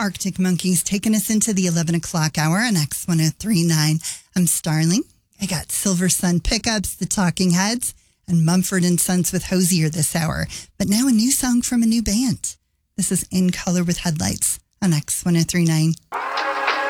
Arctic Monkeys taking us into the 11 o'clock hour on X1039. I'm Starling. I got Silver Sun Pickups, The Talking Heads, and Mumford & Sons with Hosier this hour. But now a new song from a new band. This is In Color with Headlights on X1039.